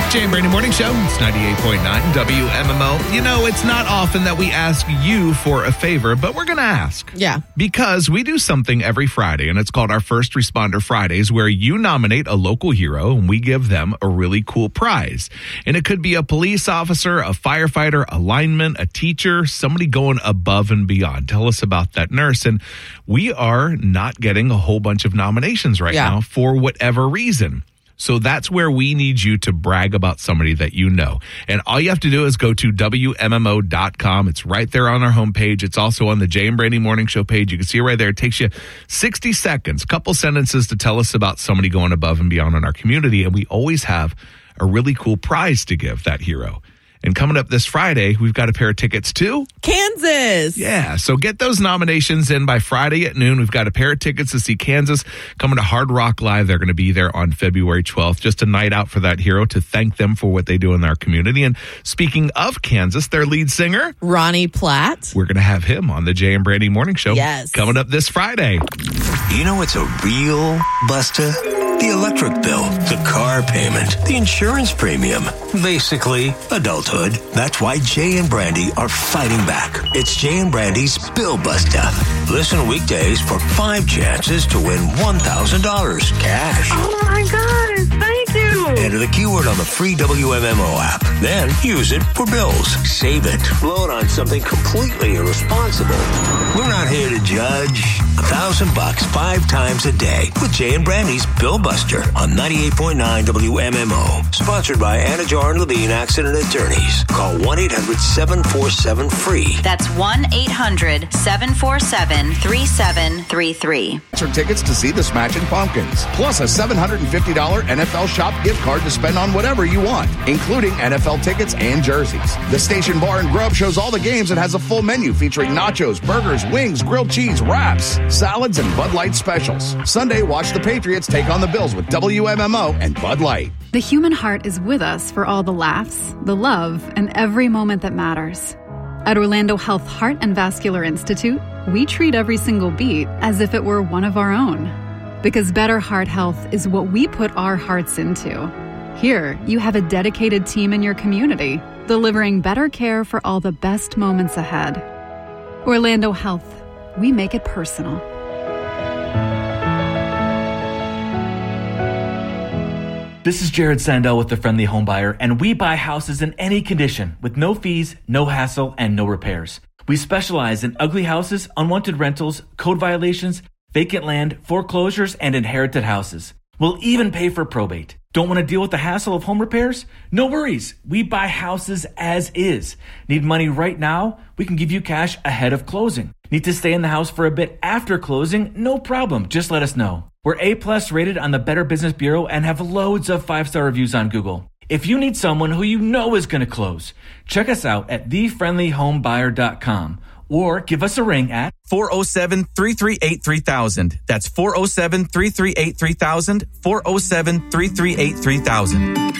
Jay and Brandy Morning Show. It's 98.9 WMMO. You know, it's not often that we ask you for a favor, but we're going to ask. Yeah. Because we do something every Friday, and it's called our First Responder Fridays, where you nominate a local hero, and we give them a really cool prize. And it could be a police officer, a firefighter, a lineman, a teacher, somebody going above and beyond. Tell us about that nurse. And we are not getting a whole bunch of nominations right now for whatever reason. So that's where we need you to brag about somebody that you know. And all you have to do is go to WMMO.com. It's right there on our homepage. It's also on the Jay and Brandy Morning Show page. You can see it right there. It takes you 60 seconds, couple sentences to tell us about somebody going above and beyond in our community. And we always have a really cool prize to give that hero. And coming up this Friday, we've got a pair of tickets to Kansas. Yeah, so get those nominations in by Friday at noon. We've got a pair of tickets to see Kansas coming to Hard Rock Live. They're going to be there on February 12th. Just a night out for that hero to thank them for what they do in our community. And speaking of Kansas, their lead singer, Ronnie Platt. We're going to have him on the Jay and Brandy Morning Show. Yes. Coming up this Friday. You know what's a real buster? The electric bill, the car payment, the insurance premium. Basically, adulthood. That's why Jay and Brandy are fighting back. It's Jay and Brandy's Bill Buster. Listen weekdays for 5 chances to win $1,000 cash. Oh my God, thank you. Enter the keyword on the free WMMO app. Then use it for bills. Save it. Blow it on something completely irresponsible. We're not here to judge. $1,000 5 times a day with Jay and Brandy's Bill Buster on 98.9 WMMO. Sponsored by Anna Jar and Levine Accident Attorneys. Call 1-800-747-FREE. That's 1-800-747-3733. For tickets to see the Smashing Pumpkins, plus a $750 NFL Shop gift card to spend on whatever you want, including NFL tickets and jerseys. The Station Bar and Grub shows all the games and has a full menu featuring nachos, burgers, wings, grilled cheese, wraps, salads, and Bud Light specials. Sunday, watch the Patriots take on the Bills with WMMO and Bud Light. The human heart is with us for all the laughs, the love, and every moment that matters. At Orlando Health Heart and Vascular Institute, we treat every single beat as if it were one of our own. Because better heart health is what we put our hearts into. Here, you have a dedicated team in your community, delivering better care for all the best moments ahead. Orlando Health, we make it personal. This is Jared Sandell with The Friendly Home Buyer, and we buy houses in any condition with no fees, no hassle, and no repairs. We specialize in ugly houses, unwanted rentals, code violations, vacant land, foreclosures, and inherited houses. We'll even pay for probate. Don't want to deal with the hassle of home repairs? No worries. We buy houses as is. Need money right now? We can give you cash ahead of closing. Need to stay in the house for a bit after closing? No problem. Just let us know. We're A+ rated on the Better Business Bureau and have loads of 5-star reviews on Google. If you need someone who you know is going to close, check us out at thefriendlyhomebuyer.com or give us a ring at 407-338-3000. That's 407-338-3000, 407-338-3000.